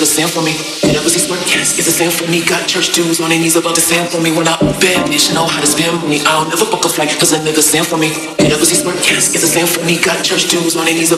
nigga send for me. Get up as he squirt cats, it's a send for me. Got church dudes on their knees about to send for me. When I bad bitch, know how to spend money. I don't never book a flight, cause a nigga send for me. Get up as he squirt cats, it's a send for me. Got church dudes on their knees